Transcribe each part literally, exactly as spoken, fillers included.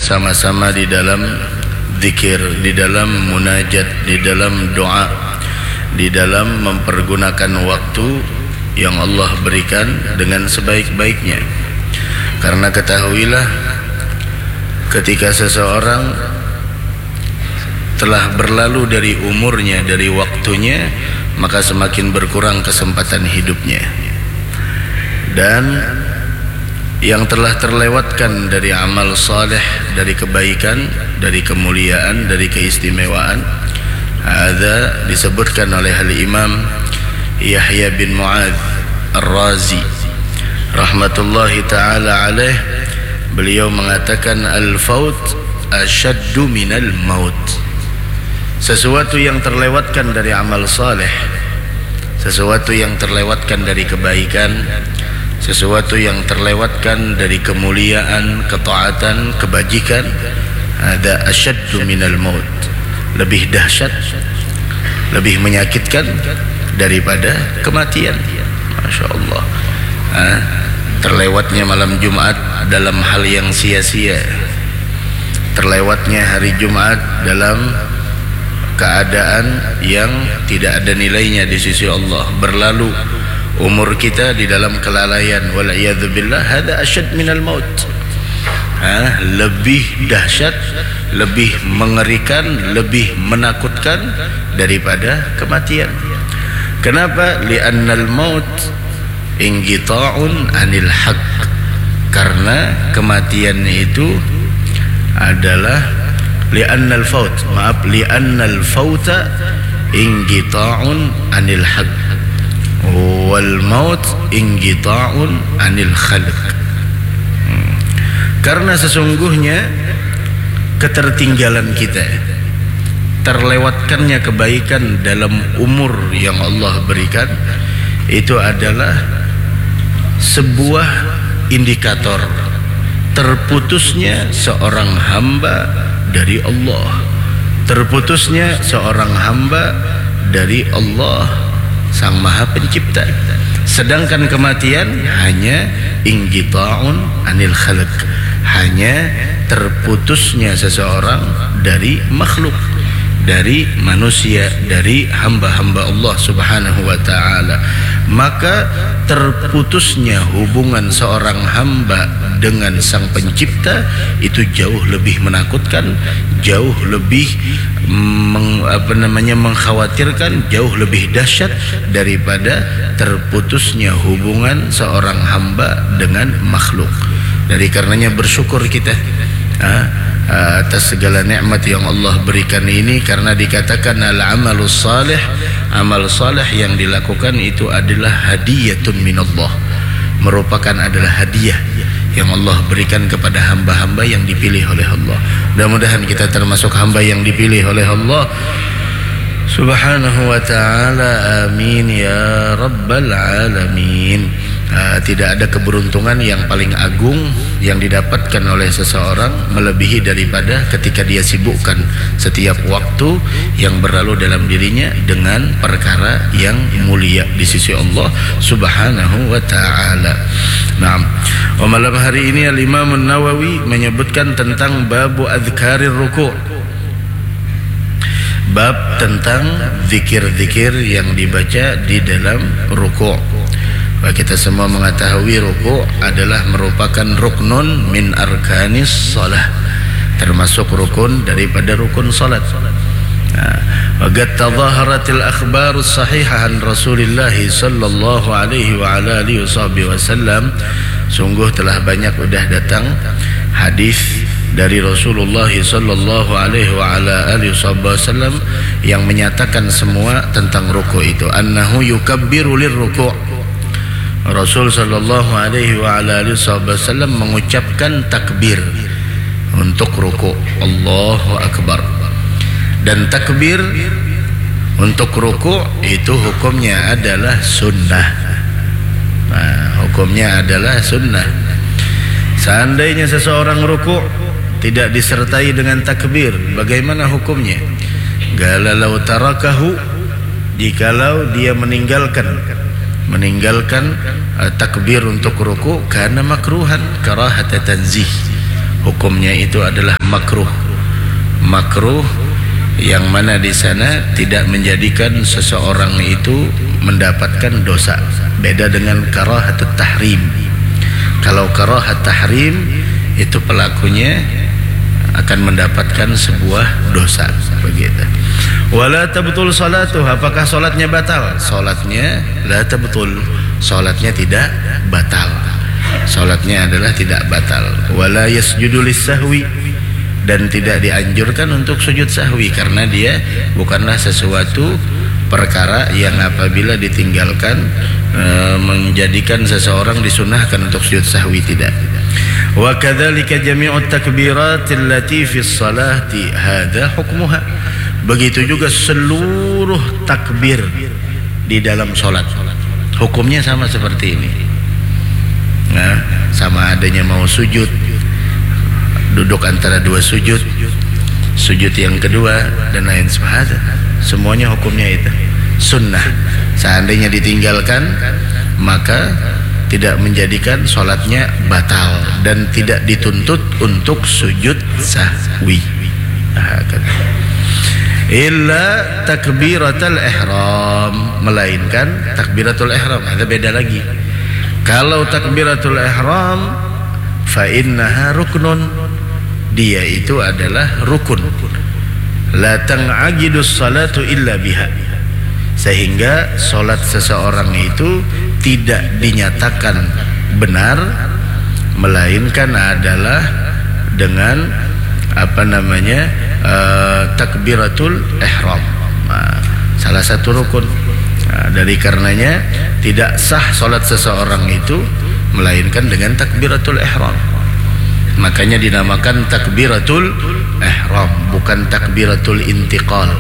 sama-sama di dalam zikir, di dalam munajat, di dalam doa, di dalam mempergunakan waktu yang Allah berikan dengan sebaik-baiknya. Karena ketahuilah, ketika seseorang telah berlalu dari umurnya, dari waktunya, maka semakin berkurang kesempatan hidupnya. Dan yang telah terlewatkan dari amal saleh, dari kebaikan, dari kemuliaan, dari keistimewaan, ada disebutkan oleh Al-Imam Yahya bin Mu'adz Ar-Razi rahmatullahi ta'ala alaih. Beliau mengatakan, al-faut asyaddu minal maut. Sesuatu yang terlewatkan dari amal saleh, sesuatu yang terlewatkan dari kebaikan, sesuatu yang terlewatkan dari kemuliaan, ketaatan, kebajikan, ada asyaddu minal maut, lebih dahsyat, lebih menyakitkan daripada kematian. Masya Allah. Nah, terlewatnya malam Jumat dalam hal yang sia-sia, terlewatnya hari Jumat dalam keadaan yang tidak ada nilainya di sisi Allah, berlalu umur kita di dalam kelalaian, wal'iyadzubillah, hada asyad minal maut. Ha, lebih dahsyat, lebih mengerikan, lebih menakutkan daripada kematian. Kenapa? Li'annal maut inqita'un anil haq. Karena kematian itu adalah li'annal faut, maaf, li'annal fauta inqita'un anil haq wal maut inqita'un anil khalq. hmm. Karena sesungguhnya ketertinggalan kita, terlewatkannya kebaikan dalam umur yang Allah berikan, itu adalah sebuah indikator terputusnya seorang hamba dari Allah, terputusnya seorang hamba dari Allah Sang Maha Pencipta. Sedangkan kematian hanya inqita'un anil khalq, hanya terputusnya seseorang dari makhluk, dari manusia, dari hamba-hamba Allah Subhanahu wa ta'ala. Maka terputusnya hubungan seorang hamba dengan Sang Pencipta itu jauh lebih menakutkan, jauh lebih meng, apa namanya mengkhawatirkan, jauh lebih dahsyat daripada terputusnya hubungan seorang hamba dengan makhluk. Dari karenanya bersyukur kita ha, atas segala nikmat yang Allah berikan ini, karena dikatakan al-amalus salih, amal salih yang dilakukan itu adalah hadiyatun minallah, merupakan adalah hadiah yang Allah berikan kepada hamba-hamba yang dipilih oleh Allah. Mudah-mudahan kita termasuk hamba yang dipilih oleh Allah Subhanahu wa ta'ala. Amin ya rabbal alamin. Uh, tidak ada keberuntungan yang paling agung yang didapatkan oleh seseorang melebihi daripada ketika dia sibukkan setiap waktu yang berlalu dalam dirinya dengan perkara yang mulia di sisi Allah Subhanahu wa ta'ala. Nah, malam hari ini Al-Imam An-Nawawi menyebutkan tentang babu adzkarir ruku', bab tentang zikir-zikir yang dibaca di dalam ruku'. Kita semua mengetahui ruku' adalah merupakan ruknun min arkanis salah, termasuk rukun daripada rukun salat. Wa qad tadhaharatil akhbarus sahihah an Rasulillah sallallahu alaihi wa ala alihi wasallam. Sungguh telah banyak sudah datang hadis dari Rasulullah sallallahu alaihi wa ala alihi wasallam yang menyatakan semua tentang ruku' itu. Annahu yukabbiru lirruku'. Rasul sallallahu alaihi wa ala alihi wasallam mengucapkan takbir untuk ruku', Allahu akbar. Dan takbir untuk ruku' itu hukumnya adalah sunnah. Nah, hukumnya adalah sunnah. Seandainya seseorang ruku' tidak disertai dengan takbir, bagaimana hukumnya? Galalau tarakahu, jikalau dia meninggalkan meninggalkan uh, takbir untuk ruku' karena makruhan, karahata tanzih, hukumnya itu adalah makruh. Makruh yang mana di sana tidak menjadikan seseorang itu mendapatkan dosa. Beda dengan karahatut tahrim. Kalau karahat tahrim itu pelakunya akan mendapatkan sebuah dosa, begitu. Wala tabtul salatuh, apakah salatnya batal? Salatnya la tabtul, salatnya tidak batal. Salatnya adalah tidak batal. Wala yasjudu lis-sahwi, dan tidak dianjurkan untuk sujud sahwi karena dia bukanlah sesuatu perkara yang apabila ditinggalkan e, menjadikan seseorang disunahkan untuk sujud sahwi, tidak. Wa kadzalika jami'ut takbirat allati fi sholati hadza hukmuha. Begitu juga seluruh takbir di dalam salat. Hukumnya sama seperti ini. Nah, sama adanya mau sujud, duduk antara dua sujud, sujud yang kedua dan lain sebagainya. Semuanya hukumnya itu sunnah. Seandainya ditinggalkan maka tidak menjadikan sholatnya batal dan tidak dituntut untuk sujud sahwi. Illa takbiratul ihram, melainkan takbiratul ihram. Ada beda lagi. Kalau takbiratul ihram fa innaha ruknun, dia itu adalah rukun. La tan'aqidus salatu illa biha, sehingga solat seseorang itu tidak dinyatakan benar melainkan adalah dengan apa namanya uh, takbiratul ihram. Nah, salah satu rukun. Nah, dari karenanya tidak sah solat seseorang itu melainkan dengan takbiratul ihram. Makanya dinamakan takbiratul ihram, bukan takbiratul intiqal.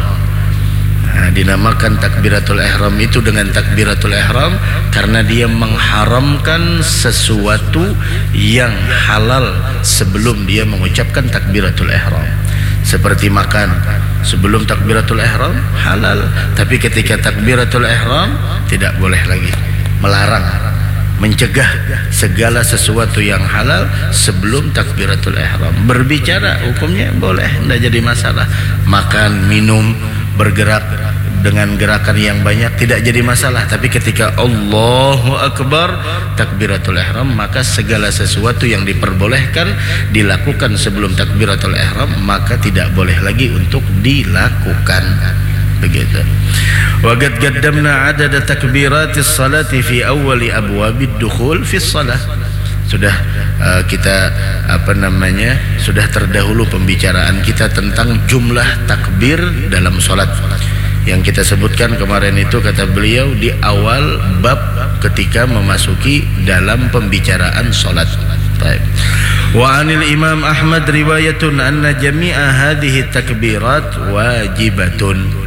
Nah, dinamakan takbiratul ihram itu dengan takbiratul ihram karena dia mengharamkan sesuatu yang halal sebelum dia mengucapkan takbiratul ihram. Seperti makan, sebelum takbiratul ihram halal, tapi ketika takbiratul ihram tidak boleh lagi. Melarang, mencegah segala sesuatu yang halal sebelum takbiratul ihram. Berbicara hukumnya boleh, tidak jadi masalah. Makan, minum, bergerak dengan gerakan yang banyak tidak jadi masalah. Tapi ketika Allahu Akbar takbiratul ihram, maka segala sesuatu yang diperbolehkan dilakukan sebelum takbiratul ihram maka tidak boleh lagi untuk dilakukan, begitu. Wa qad qaddamna 'adada takbiratis salati fi awwali abwabid dukhul fi shalah. Sudah uh, kita apa namanya sudah terdahulu pembicaraan kita tentang jumlah takbir dalam salat. Yang kita sebutkan kemarin itu kata beliau di awal bab ketika memasuki dalam pembicaraan salat. Baik. Wa 'anil Imam Ahmad riwayatun anna jami'a hadhihi takbirat wajibatun.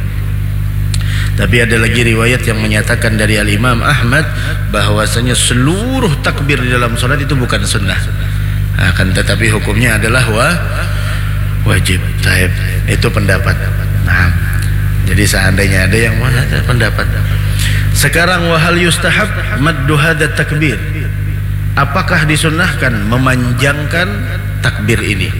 Tapi ada lagi riwayat yang menyatakan dari Al-Imam Ahmad bahwasanya seluruh takbir di dalam salat itu bukan sunnah. Akan tetapi hukumnya adalah wa wajib. Taib. Itu pendapat. Nah, jadi seandainya ada yang mana ada pendapat. Sekarang wahal yustahab maddu hadza takbir. Apakah disunnahkan memanjangkan takbir ini?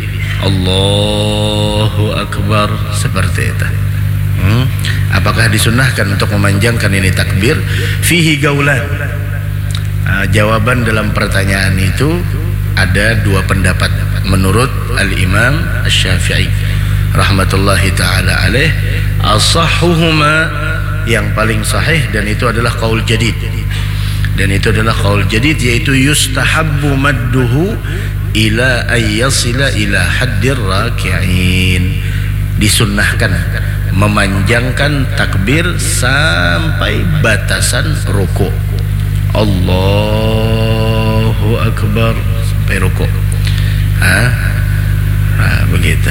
Allahu Akbar seperti itu. Hmm? Apakah disunnahkan untuk memanjangkan ini takbir? Fihi gaulan. Nah, jawaban dalam pertanyaan itu ada dua pendapat menurut Al-Imam Asy-Syafi'i rahmatullahi taala alaih. As-sahhuhuma, yang paling sahih dan itu adalah qaul jadid. Dan itu adalah qaul jadid, yaitu yustahabbu madduhu ila ayyasila ila haddir raki'in. Disunnahkan memanjangkan takbir sampai batasan ruku. Allahu Akbar sampai ruku. Ah, ah begitu.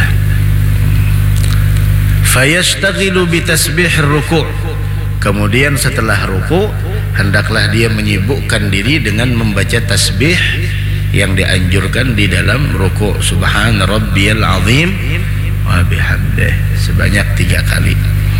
Fayashtaghilu bitasbih ruku'. Kemudian setelah ruku hendaklah dia menyibukkan diri dengan membaca tasbih yang dianjurkan di dalam ruku'. Subhana rabbiyal azim wa bihamdih sebanyak tiga kali.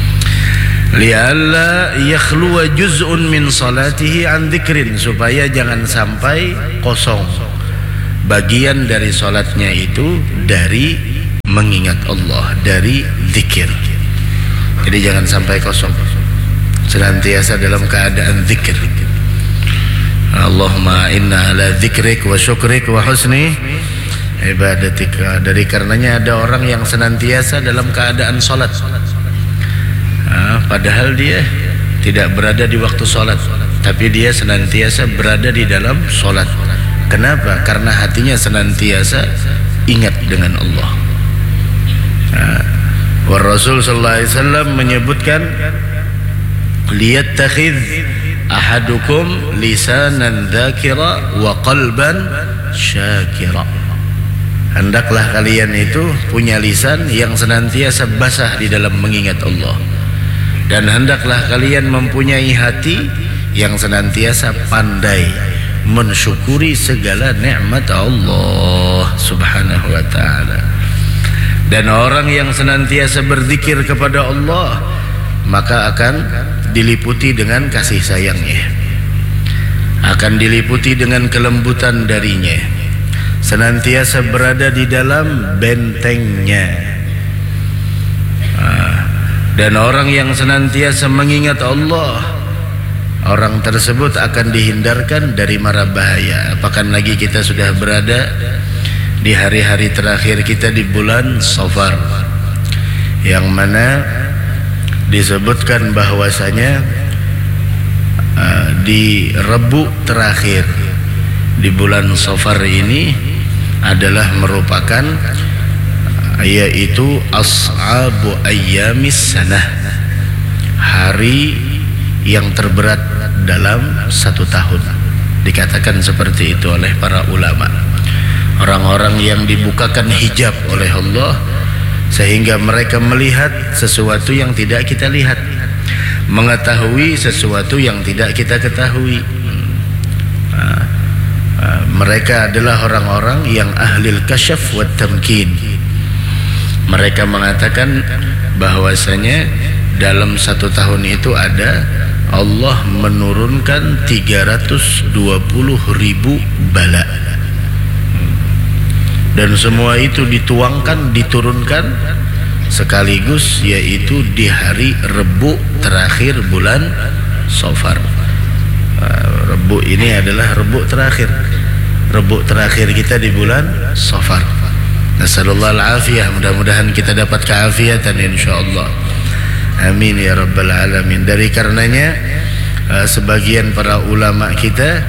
Lialla yakhluwa juz'un min salatihi an dzikrin, supaya jangan sampai kosong bagian dari salatnya itu dari mengingat Allah, dari zikir. Jadi jangan sampai kosong, senantiasa dalam keadaan zikir. Allahumma inna ala dzikrik wa syukrik wa husni ibadatika. Dari karenanya ada orang yang senantiasa dalam keadaan salat, nah, padahal dia tidak berada di waktu salat, tapi dia senantiasa berada di dalam salat. Kenapa? Karena hatinya senantiasa ingat dengan Allah. Nah, wa Rasul sallallahu alaihi wasallam menyebutkan, liyattakhidh ahadukum lisanan dzakira wa qalban syakira. Hendaklah kalian itu punya lisan yang senantiasa basah di dalam mengingat Allah, dan hendaklah kalian mempunyai hati yang senantiasa pandai mensyukuri segala nikmat Allah Subhanahu wa taala. Dan orang yang senantiasa berzikir kepada Allah, maka akan diliputi dengan kasih sayangnya, akan diliputi dengan kelembutan darinya, senantiasa berada di dalam bentengnya. Dan orang yang senantiasa mengingat Allah, orang tersebut akan dihindarkan dari mara bahaya. Apakah lagi kita sudah berada di hari-hari terakhir kita di bulan Safar, yang mana disebutkan bahwasanya uh, di Rebu terakhir di bulan Safar ini adalah merupakan uh, yaitu ashabu ayyamis sanah, hari yang terberat dalam satu tahun. Dikatakan seperti itu oleh para ulama. Orang-orang yang dibukakan hijab oleh Allah sehingga mereka melihat sesuatu yang tidak kita lihat, mengetahui sesuatu yang tidak kita ketahui. Nah, uh, mereka adalah orang-orang yang ahlil kasyaf wa tamkin. Mereka mengatakan bahwasanya dalam satu tahun itu ada Allah menurunkan tiga ratus dua puluh ribu bala, dan semua itu dituangkan, diturunkan sekaligus, yaitu di hari Rebu terakhir bulan Safar. Rebu ini adalah Rebu terakhir, Rebu terakhir kita di bulan Safar. Nasallallahu al-afiyah, mudah-mudahan kita dapat keafiatan insyaallah. Amin ya rabbal alamin. Dari karenanya sebagian para ulama kita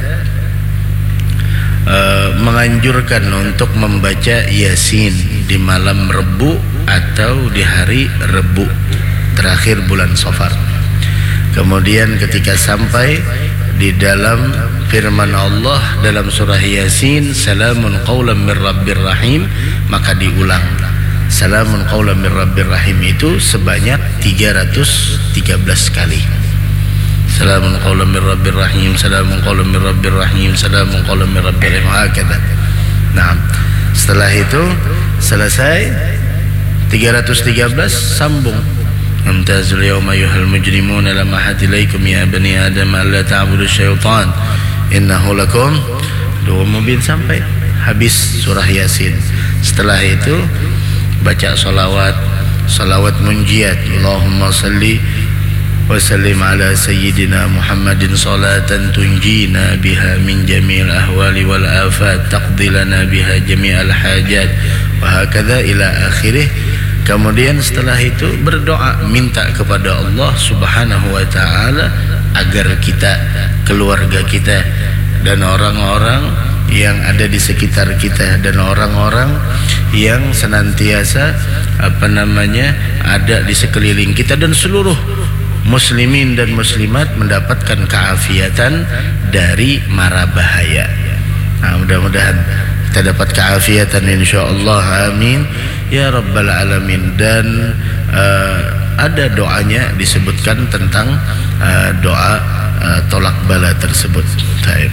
Uh, menganjurkan untuk membaca Yasin di malam Rebu atau di hari Rebu terakhir bulan Safar. Kemudian ketika sampai di dalam firman Allah dalam surah Yasin, salamun qaulan mir rabbir rahim, maka diulang salamun qaulan mir rabbir rahim itu sebanyak tiga ratus tiga belas kali. Salamun qaulan mir rabbir rahim, salamun qaulan mir rabbir rahim, salamun qaulan mir rabbir rahim, hakadha. Nah, setelah itu selesai tiga ratus tiga belas, sambung amtazul yawma ayyuhal mujrimun lam ahad ilaikum ya bani adam alla ta'budu syaitan innahu lakum aduwwun mubin, sampai habis surah Yasin. Setelah itu baca salawat, salawat munjiat, Allahumma salli wa sallim ala sayyidina Muhammadin salatan tunjina biha min jami'il ahwali wal afat taqdi lana biha jami'al hajat wa hakadha ila akhirih. Kemudian setelah itu berdoa, minta kepada Allah Subhanahu wa taala agar kita, keluarga kita, dan orang-orang yang ada di sekitar kita, dan orang-orang yang senantiasa apa namanya ada di sekeliling kita, dan seluruh muslimin dan muslimat mendapatkan keafiatan dari mara bahaya. Nah, mudah-mudahan kita dapat keafiatan insyaallah, amin ya rabbal alamin. Dan uh, ada doanya disebutkan tentang uh, doa uh, tolak bala tersebut. Baik.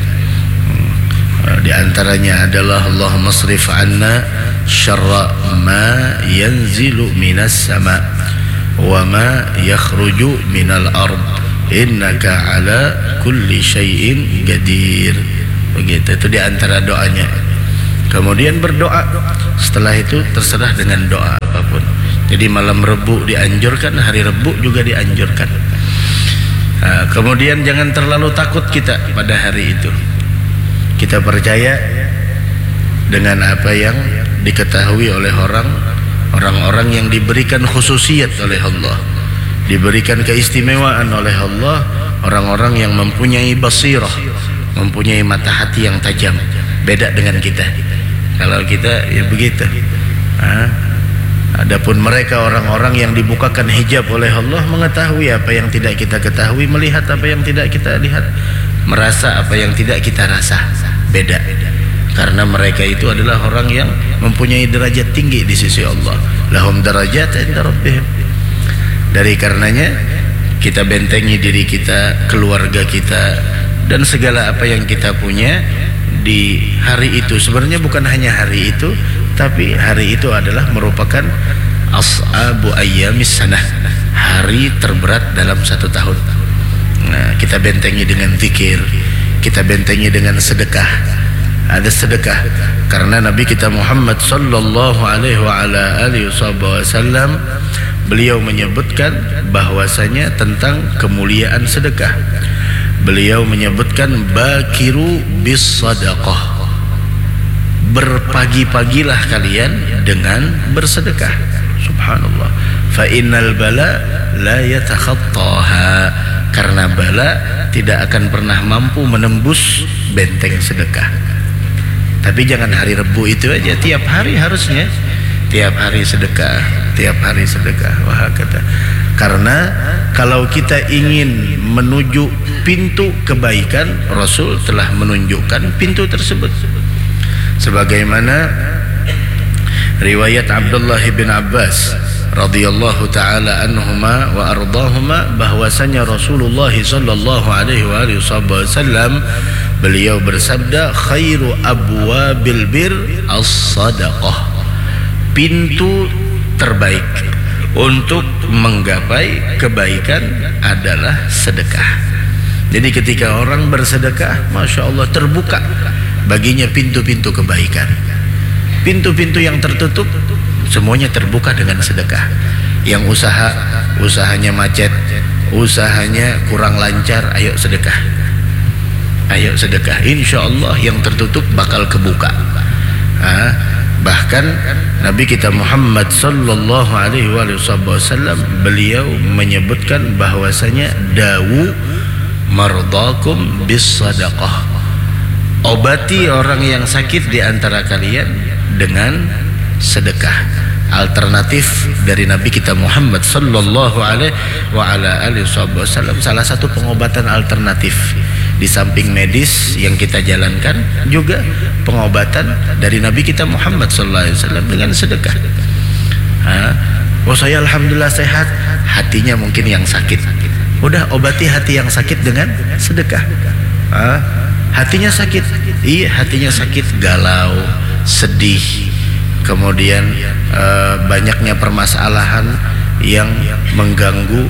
Uh, di antaranya adalah Allahumma srif anna syarra ma yanzilu minas sama wa ma yakhruju minal ard innaka ala kulli syai'in qadir. Begitu, itu di antara doanya. kemudian berdoa. Setelah itu terserah dengan doa apapun. Jadi malam Rebu dianjurkan, hari Rebu juga dianjurkan. Nah, kemudian jangan terlalu takut kita pada hari itu. Kita percaya dengan apa yang diketahui oleh orang orang-orang yang diberikan khususiat oleh Allah, diberikan keistimewaan oleh Allah, orang-orang yang mempunyai basirah, mempunyai mata hati yang tajam. Beda dengan kita. Kalau kita ya begitu. Nah, adapun mereka orang-orang yang dibukakan hijab oleh Allah, mengetahui apa yang tidak kita ketahui, melihat apa yang tidak kita lihat, merasa apa yang tidak kita rasa. Beda. Karena mereka itu adalah orang yang mempunyai derajat tinggi di sisi Allah. Lahum darajat inda rabbihim. Dari karenanya kita bentengi diri kita, keluarga kita, dan segala apa yang kita punya di hari itu. Sebenarnya bukan hanya hari itu, tapi hari itu adalah merupakan as'abu ayyamis sanah, hari terberat dalam satu tahun. Nah, kita bentengi dengan zikir, kita bentengi dengan sedekah. Ada sedekah karena Nabi kita Muhammad sallallahu alaihi wa ala alihi wasallam beliau menyebutkan bahwasanya tentang kemuliaan sedekah. Beliau menyebutkan bakiru bis sadaqah, berpagi-pagilah kalian dengan bersedekah. Subhanallah. Fa innal bala la yatakhattaha, karena bala tidak akan pernah mampu menembus benteng sedekah. Tapi jangan hari Rebu itu aja, tiap hari harusnya, tiap hari sedekah, tiap hari sedekah. Wah kata, karena kalau kita ingin menuju pintu kebaikan, Rasul telah menunjukkan pintu tersebut. Sebagaimana riwayat Abdullah bin Abbas radhiyallahu taala anhuma wa ardahuma, bahwasanya Rasulullah sallallahu alaihi wasallam beliau bersabda, khairu abwabil bir as-sadaqah, pintu terbaik untuk menggapai kebaikan adalah sedekah. Jadi ketika orang bersedekah, masya Allah, terbuka baginya pintu-pintu kebaikan. Pintu-pintu yang tertutup semuanya terbuka dengan sedekah. Yang usaha usahanya macet, usahanya kurang lancar, ayo sedekah, ayo sedekah. Insya Allah yang tertutup bakal kebuka. Ha? Bahkan Nabi kita Muhammad sallallahu alaihi wasallam beliau menyebutkan bahwasanya dawu mardakum bis sadaqah, obati orang yang sakit di antara kalian dengan sedekah. Alternatif dari Nabi kita Muhammad sallallahu alaihi wasallam, salah satu pengobatan alternatif di samping medis yang kita jalankan, juga pengobatan dari Nabi kita Muhammad sallallahu alaihi wasallam dengan sedekah. Ha? Oh saya alhamdulillah sehat, hatinya mungkin yang sakit, udah obati hati yang sakit dengan sedekah. Ha? Hatinya sakit, iya hatinya sakit, galau, sedih, kemudian uh, banyaknya permasalahan yang mengganggu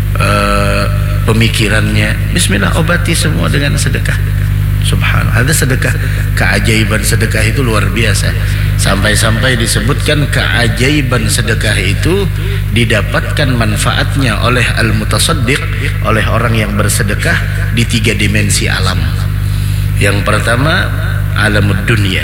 uh, pemikirannya. Bismillah, obati semua dengan sedekah. Subhanallah, ada sedekah, keajaiban sedekah itu luar biasa. Sampai-sampai disebutkan keajaiban sedekah itu didapatkan manfaatnya oleh al-mutasaddiq, oleh orang yang bersedekah di tiga dimensi alam. Yang pertama, alamud dunia,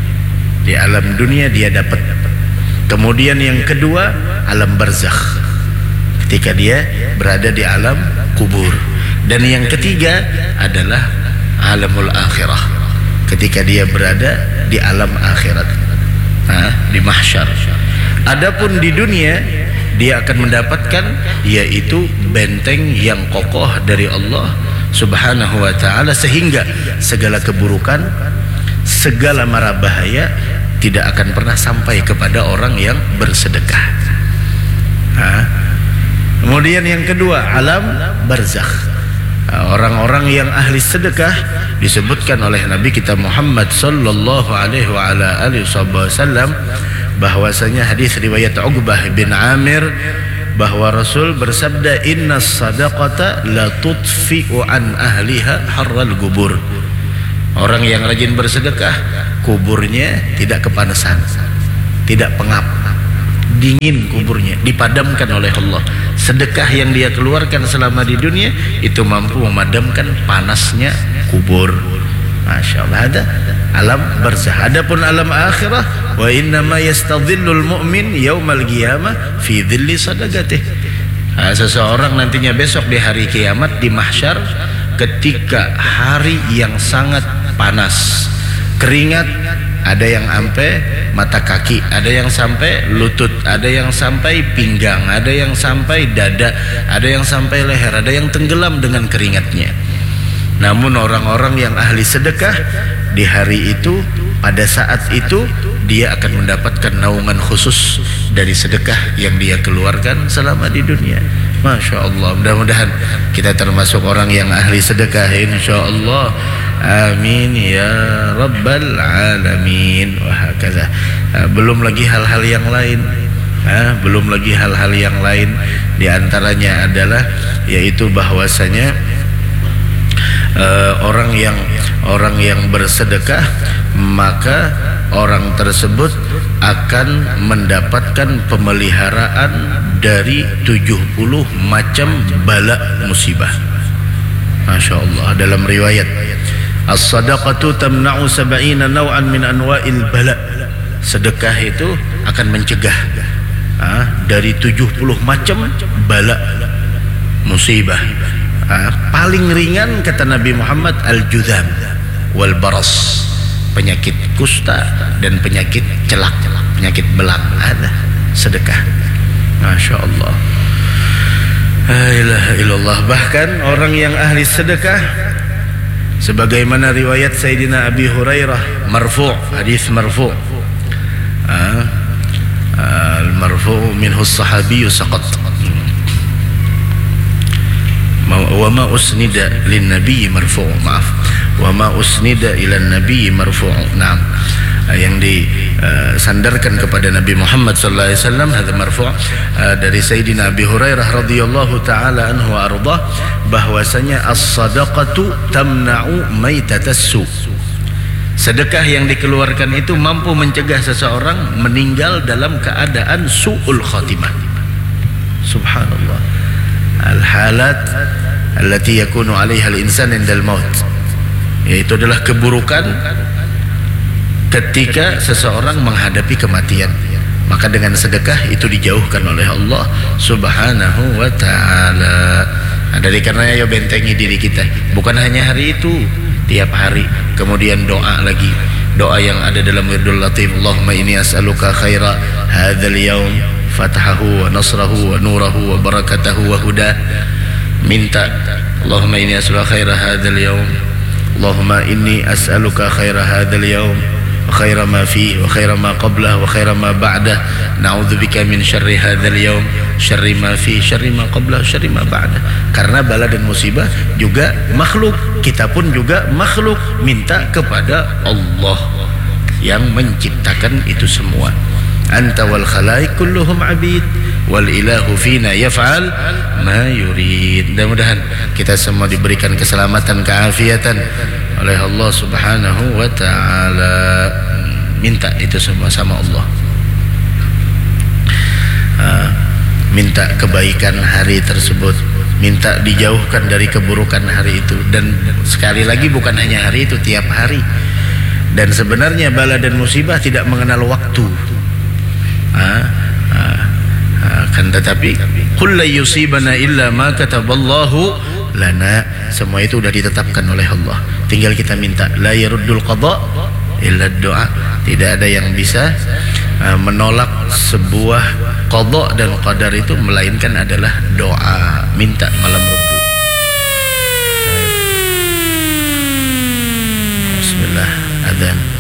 di alam dunia dia dapat. Kemudian yang kedua, alam barzakh, ketika dia berada di alam kubur. Dan yang ketiga adalah alamul akhirah, ketika dia berada di alam akhirat, nah, di mahsyar. Adapun di dunia dia akan mendapatkan yaitu benteng yang kokoh dari Allah Subhanahu wa ta'ala, sehingga segala keburukan, segala mara bahaya tidak akan pernah sampai kepada orang yang bersedekah. Nah, kemudian yang kedua, alam barzakh, orang-orang yang ahli sedekah disebutkan oleh Nabi kita Muhammad sallallahu alaihi wa ala alihi wasallam bahwasanya hadis riwayat Uqbah bin Amir bahwa Rasul bersabda, inna sadaqata la tudfi'u an ahliha harral gubur. Orang yang rajin bersedekah, kuburnya tidak kepanasan, tidak pengap, dingin kuburnya, dipadamkan oleh Allah. Sedekah yang dia keluarkan selama di dunia itu mampu memadamkan panasnya kubur. Masya Allah. Ada alam barzah. Adapun alam akhirah, wa inna ma yastadhillul mu'min yaumal qiyamah fi dhilli sadaqatih. Nah, seseorang nantinya besok di hari kiamat di mahsyar, ketika hari yang sangat panas, keringat ada yang sampai mata kaki, ada yang sampai lutut, ada yang sampai pinggang, ada yang sampai dada, ada yang sampai leher, ada yang tenggelam dengan keringatnya. Namun orang-orang yang ahli sedekah di hari itu, pada saat itu dia akan mendapatkan naungan khusus dari sedekah yang dia keluarkan selama di dunia. Masya Allah. Mudah-mudahan kita termasuk orang yang ahli sedekah, insya Allah. Amin ya rabbal alamin. Wahakaza. Belum lagi hal-hal yang lain. Ha, belum lagi hal-hal yang lain. Di antaranya adalah yaitu bahwasanya uh, orang yang orang yang bersedekah, maka orang tersebut akan mendapatkan pemeliharaan dari tujuh puluh macam bala musibah. Masya Allah. Dalam riwayat, as-sadaqatu tamna'u sab'ina naw'an min anwa'il bala. Sedekah itu akan mencegah ah, dari tujuh puluh macam bala musibah. Ah, paling ringan kata Nabi Muhammad al-judham wal baras, penyakit kusta dan penyakit celak, penyakit belang. Ada sedekah. Masya Allah. La ilaha illallah. Bahkan orang yang ahli sedekah, sebagaimana riwayat Sayyidina Abi Hurairah marfu', hadis marfu', ah, al-marfu' minhu as-sahabiyyu saqat, wa ma usnida lin nabiy marfu', maaf, wa ma usnida ila nabiy marfu'. Naam, yang disandarkan kepada Nabi Muhammad sallallahu alaihi wasallam, hadza marfu' dari Sayyidina Abi Hurairah radhiyallahu taala anhu wa ardhah, bahwasanya as-sadaqatu tamna'u maitatassu. Sedekah yang dikeluarkan itu mampu mencegah seseorang meninggal dalam keadaan su'ul khatimah. Subhanallah. Al-halat allati yakunu 'alaiha al-insan indal maut, yaitu adalah keburukan ketika seseorang menghadapi kematian. Maka dengan sedekah itu dijauhkan oleh Allah Subhanahu wa ta'ala. Nah, dari karenanya ya bentengi diri kita, bukan hanya hari itu, tiap hari. Kemudian doa lagi, doa yang ada dalam wirdul latif, Allahumma inni as'aluka khaira hadzal yaum, fatahahu wa nasrahu wa nurahu wa barakatahu wa huda. Minta, Allahumma inni as'aluka khaira hadzal yaum, Allahumma inni as'aluka khaira hadzal yaum wa khaira ma fi wa khaira ma qablah wa khaira ma ba'dah, na'udzubika min syarri hadzal yaum, syarri ma fi, syarri ma qablah, syarri ma ba'dah. Karena bala dan musibah juga makhluk, kita pun juga makhluk, minta kepada Allah yang menciptakan itu semua. Anta wal khalaik kulluhum abid wal ilahu fina yaf'al ma yurid. Mudah-mudahan kita semua diberikan keselamatan, keafiatan oleh Allah Subhanahu wa ta'ala. Minta itu semua sama Allah. uh, Minta kebaikan hari tersebut, minta dijauhkan dari keburukan hari itu. Dan sekali lagi bukan hanya hari itu, tiap hari. Dan sebenarnya bala dan musibah tidak mengenal waktu. Ah, ah, ah, kan tetapi qul la yusibana illa ma kataballahu lana, semua itu sudah ditetapkan oleh Allah, tinggal kita minta. La yaruddul qada illa doa, tidak ada yang bisa uh, menolak sebuah qada dan qadar itu melainkan adalah doa, minta malam Rabu. Bismillah, adzan.